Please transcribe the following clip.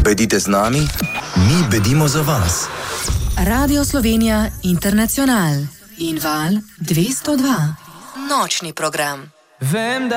Bedite z nami, mi bedimo za vas. Radio Slovenija Internacional in Val 202. Nočni program. Vem,